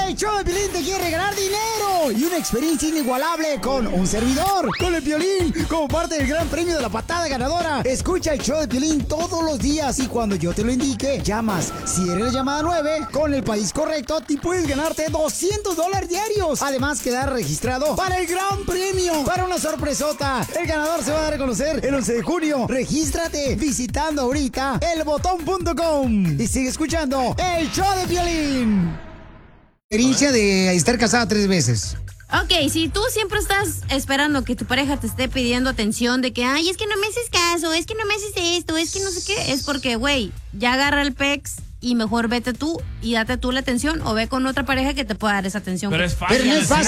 El show de Piolín te quiere regalar dinero y una experiencia inigualable con un servidor, con el Piolín, como parte del gran premio de la patada ganadora. Escucha el show de Piolín todos los días y cuando yo te lo indique, llamas. Si eres la llamada 9, con el país correcto, te puedes ganarte $200 diarios. Además, quedar registrado para el gran premio, para una sorpresota. El ganador se va a dar a conocer el 11 de junio. Regístrate visitando ahorita elbotón.com y sigue escuchando el show de Piolín. Experiencia de estar casada 3 veces. Ok, si tú siempre estás esperando que tu pareja te esté pidiendo atención de que, ay, es que no me haces caso, es que no me haces esto, es que no sé qué, es porque, güey, ya agarra el pex y mejor vete tú y date tú la atención o ve con otra pareja que te pueda dar esa atención. Pero es fácil. Pero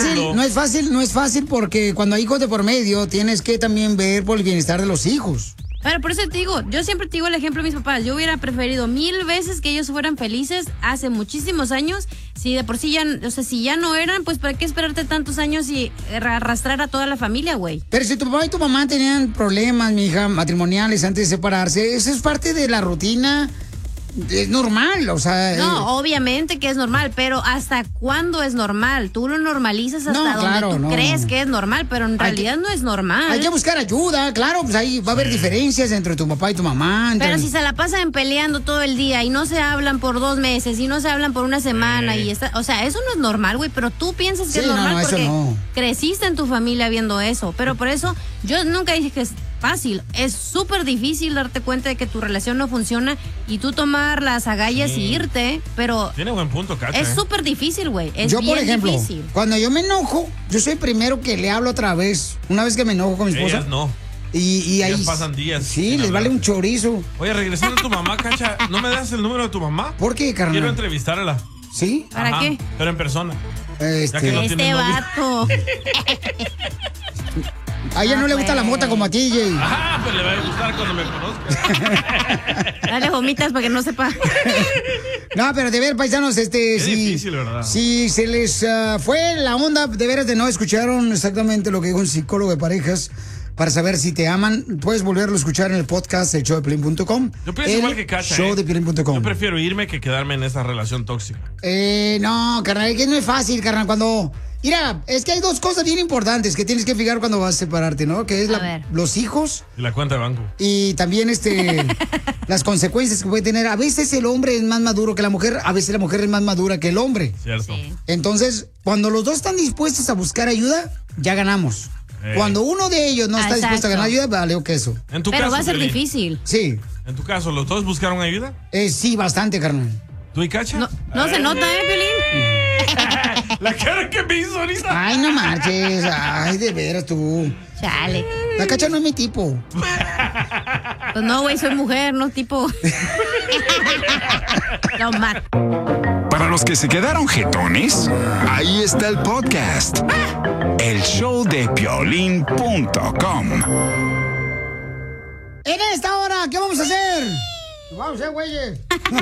no es fácil porque cuando hay hijos de por medio tienes que también ver por el bienestar de los hijos. Pero por eso te digo, yo siempre te digo el ejemplo de mis papás. Yo hubiera preferido 1000 veces que ellos fueran felices hace muchísimos años. Si de por sí ya, o sea, si ya no eran, pues ¿para qué esperarte tantos años y arrastrar a toda la familia, güey? Pero si tu papá y tu mamá tenían problemas, mi hija, matrimoniales antes de separarse, eso es parte de la rutina. Es normal, o sea... No, obviamente que es normal, pero ¿hasta cuándo es normal? Tú lo normalizas hasta donde tú crees que es normal, pero en realidad no es normal. Hay que buscar ayuda, claro, pues ahí va a haber diferencias entre tu papá y tu mamá. Pero si se la pasan peleando todo el día y no se hablan por 2 meses y no se hablan por una semana y o sea, eso no es normal, güey, pero tú piensas que es normal porque creciste en tu familia viendo eso, pero por eso yo nunca dije que es fácil, es súper difícil darte cuenta de que tu relación no funciona y tú tomar las agallas y irte, pero... Tiene buen punto, Cacha. Es súper difícil, güey, yo, por ejemplo, cuando yo me enojo, yo soy el primero que le hablo otra vez, una vez que me enojo con mi esposa. Ellas no. Y ahí pasan días. Sí, les vale un chorizo. Oye, regresando a tu mamá, Cacha, ¿no me das el número de tu mamá? ¿Por qué, carnal? Quiero entrevistarla. ¿Sí? ¿Para qué? Pero en persona. Ya que no este vato. A ella no le gusta la mota como a ti, Jay. Ah, pues le va a gustar cuando me conozca. Dale gomitas para que no sepa. No, pero de ver, paisanos, es difícil, ¿verdad? Si se les fue la onda, de veras de no escucharon exactamente lo que dijo un psicólogo de parejas para saber si te aman, puedes volverlo a escuchar en el podcast el showdepiolín.com. Yo pienso igual que Cacha. Showdepiolín.com. Yo prefiero irme que quedarme en esa relación tóxica. No, carnal, es que no es fácil, carnal, cuando... Mira, es que hay 2 cosas bien importantes que tienes que fijar cuando vas a separarte, ¿no? Que es los hijos. Y la cuenta de banco. Y también las consecuencias que puede tener. A veces el hombre es más maduro que la mujer, a veces la mujer es más madura que el hombre. Cierto. Sí. Entonces, cuando los dos están dispuestos a buscar ayuda, ya ganamos. Cuando uno de ellos no está dispuesto a ganar ayuda, vale, queso. Pero va a ser difícil. Sí. ¿En tu caso, los dos buscaron ayuda? Sí, bastante, carnal. ¿Tú y Cacha? No se nota, Piolín. La cara que me hizo ahorita. Ay, no marches. Ay, de veras tú. Chale. La Cacha no es mi tipo. Pues no, güey, soy mujer, no tipo. No, Mar. Para los que se quedaron jetones, ahí está el podcast. El showdepiolín.com. En esta hora, ¿qué vamos a hacer? Vamos a hacer, güeyes.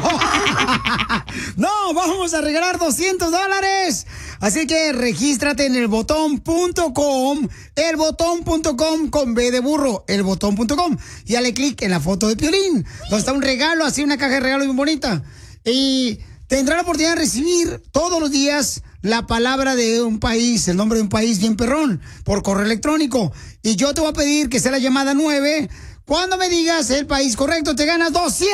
No, vamos a regalar $200. Así que regístrate en elbotón.com, elbotón.com con B de burro, elbotón.com. Y dale clic en la foto de Piolín, donde está un regalo, así una caja de regalo bien bonita. Y tendrá la oportunidad de recibir todos los días la palabra de un país, el nombre de un país bien perrón, por correo electrónico. Y yo te voy a pedir que sea la llamada 9. Cuando me digas el país correcto, te ganas $200.